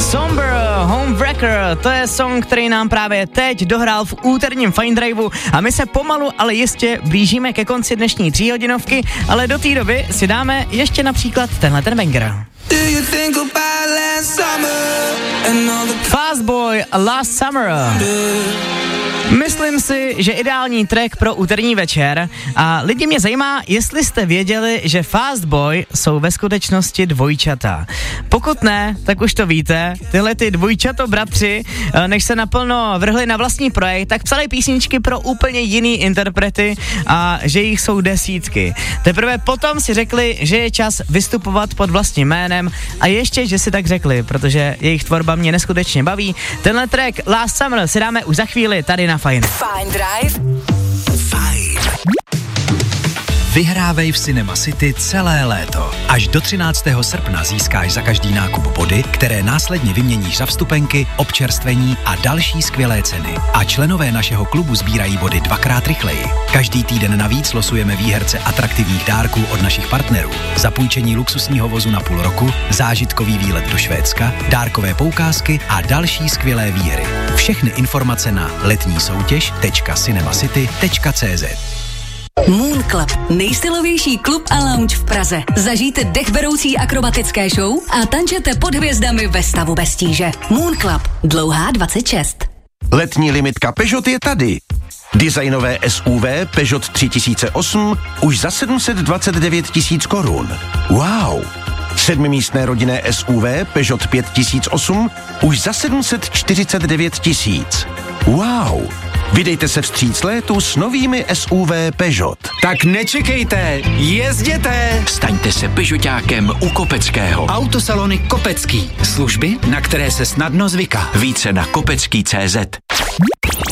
Somber Homewrecker, to je song, který nám právě teď dohrál v úterním Fine Driveu a my se pomalu, ale jistě blížíme ke konci dnešní 3hodinovky, ale do té doby si dáme ještě například tenhle ten banger. Fastboy Last Summer. Myslím si, že ideální track pro úterní večer a lidi mě zajímá, jestli jste věděli, že Fastboy jsou ve skutečnosti dvojčata. Pokud ne, tak už to víte, tyhle ty dvojčato bratři, než se naplno vrhli na vlastní projekt, tak psali písničky pro úplně jiný interprety a že jich jsou desítky. Teprve potom si řekli, že je čas vystupovat pod vlastním jménem a ještě, že si tak řekli, protože jejich tvorba mě neskutečně baví. Tenhle track Last Summer si dáme už za chvíli tady na Fajn. Fajn Drive. Fajn. Vyhrávej v Cinema City celé léto. Až do 13. srpna získáš za každý nákup body, které následně vyměníš za vstupenky, občerstvení a další skvělé ceny. A členové našeho klubu sbírají body 2x rychleji. Každý týden navíc losujeme výherce atraktivních dárků od našich partnerů. Zapůjčení luxusního vozu na půl roku, zážitkový výlet do Švédska, dárkové poukázky a další skvělé výhry. Všechny informace na letnísoutěž.cinemacity.cz. Moon Club, nejstylovější klub a lounge v Praze. Zažijte dechberoucí akrobatické show a tančete pod hvězdami ve stavu bez tíže. Moon Club, Dlouhá 26. Letní limitka Peugeot je tady. Designové SUV Peugeot 3008 už za 729 000 korun. Wow! 7místné rodinné SUV Peugeot 5008 už za 749 000. Wow! Vydejte se vstříc létu s novými SUV Peugeot. Tak nečekejte, jezděte! Staňte se Peugeotákem u Kopeckého. Autosalony Kopecký. Služby, na které se snadno zvyká. Více na kopecký.cz.